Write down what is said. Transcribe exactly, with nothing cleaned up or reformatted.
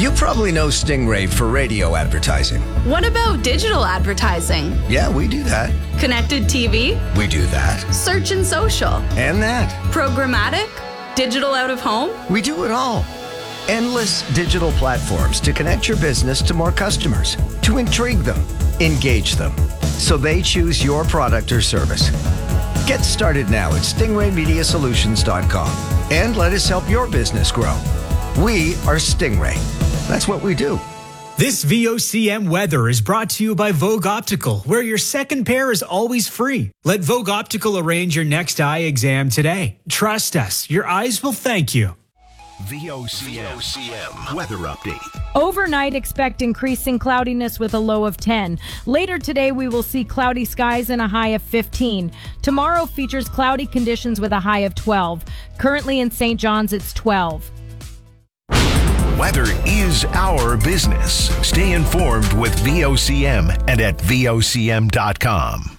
You probably know Stingray for radio advertising. What about digital advertising? Yeah, we do that. Connected T V? We do that. Search and social? And that. Programmatic? Digital out of home? We do it all. Endless digital platforms to connect your business to more customers, to intrigue them, engage them, so they choose your product or service. Get started now at stingray media solutions dot com and let us help your business grow. We are Stingray. That's what we do. This V O C M weather is brought to you by Vogue Optical, where your second pair is always free. Let Vogue Optical arrange your next eye exam today. Trust us, your eyes will thank you. V O C M weather update. Overnight, expect increasing cloudiness with a low of ten. Later today, we will see cloudy skies and a high of fifteen. Tomorrow features cloudy conditions with a high of twelve. Currently in Saint John's, it's twelve. Weather is our business. Stay informed with V O C M and at V O C M dot com.